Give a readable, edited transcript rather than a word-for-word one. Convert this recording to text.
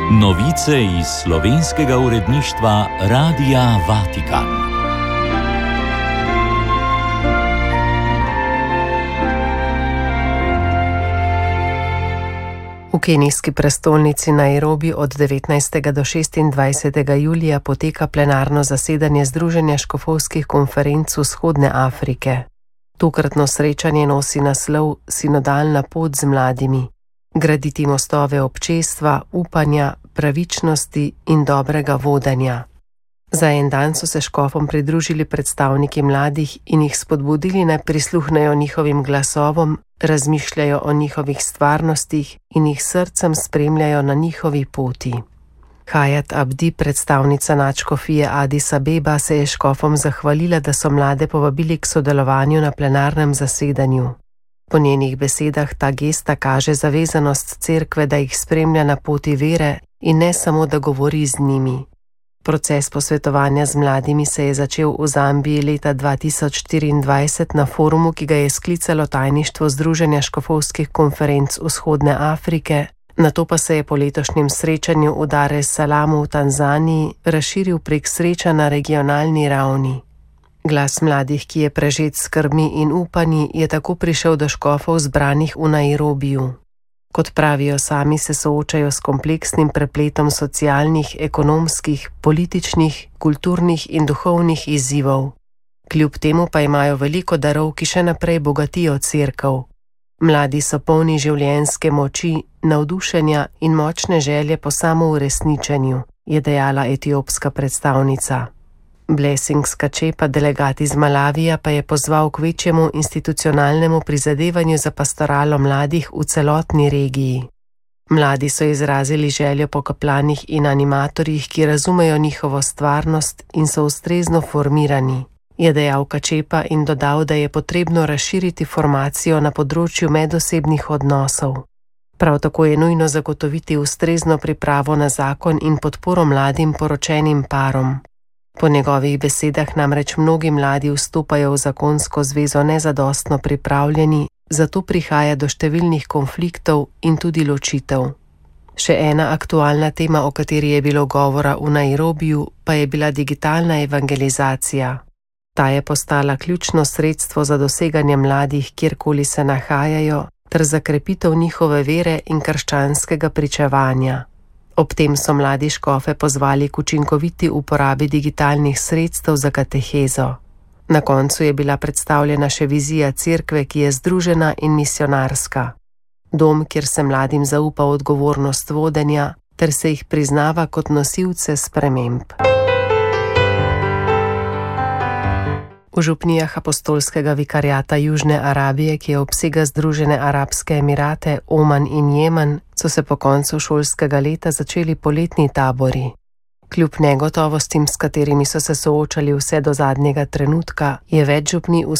Novice iz slovenskega uredništva Radia Vatikan. V kenijski prestolnici Nairobi od 19. do 26. julija poteka plenarno zasedanje Združenja škofovskih konferenc Vzhodne Afrike. Tokratno srečanje nosi naslov Sinodalna pot z mladimi. Graditi mostove občestva, upanja, pravičnosti in dobrega vodenja. Za en dan so se škofom pridružili predstavniki mladih in jih spodbudili, naj prisluhnejo njihovim glasovom, razmišljajo o njihovih stvarnostih in jih srcem spremljajo na njihovi poti. Hayat Abdi, predstavnica nadškofije Addis Abeba, se je škofom zahvalila, da so mlade povabili k sodelovanju na plenarnem zasedanju. Po njenih besedah ta gesta kaže zavezanost cerkve, da jih spremlja na poti vere in ne samo, da govori z njimi. Proces posvetovanja z mladimi se je začel v Zambiji leta 2024 na forumu, ki ga je sklicalo tajništvo Združenja škofovskih konferenc Vzhodne Afrike, nato pa se je po letošnjem srečanju v Dar es Salamu v Tanzaniji razširil prek sreča na regionalni ravni. Glas mladih, ki je prežet s skrbmi in upanji, je tako prišel do škofov zbranih v Nairobiju. Kot pravijo sami, se soočajo s kompleksnim prepletom socialnih, ekonomskih, političnih, kulturnih in duhovnih izzivov. Kljub temu pa imajo veliko darov, ki še naprej bogatijo cerkev. Mladi so polni življenjske moči, navdušenja in močne želje po samouresničenju, je dejala etiopska predstavnica. Blessings Kačepa, delegat iz Malavija, pa je pozval k večjemu institucionalnemu prizadevanju za pastoralo mladih v celotni regiji. Mladi so izrazili željo po kaplanih in animatorjih, ki razumejo njihovo stvarnost in so ustrezno formirani, je dejal Kačepa in dodal, da je potrebno razširiti formacijo na področju medosebnih odnosov. Prav tako je nujno zagotoviti ustrezno pripravo na zakon in podporo mladim poročenim parom. Po njegovih besedah namreč mnogi mladi vstopajo v zakonsko zvezo nezadostno pripravljeni, zato prihaja do številnih konfliktov in tudi ločitev. Še ena aktualna tema, o kateri je bilo govora v Nairobiju, pa je bila digitalna evangelizacija. Ta je postala ključno sredstvo za doseganje mladih, kjerkoli se nahajajo, ter za krepitev njihove vere in krščanskega pričevanja. Ob tem so mladi škofe pozvali k učinkoviti uporabi digitalnih sredstev za katehezo. Na koncu je bila predstavljena še vizija cerkve, ki je združena in misionarska. Dom, kjer se mladim zaupa odgovornost vodenja, ter se jih priznava kot nosilce sprememb. V župnijah apostolskega vikariata Južne Arabije, ki je obsega Združene arabske emirate, Oman in Jemen, so se po koncu šolskega leta začeli poletni tabori. Kljub negotovostim, s katerimi so se soočali vse do zadnjega trenutka, je več župnij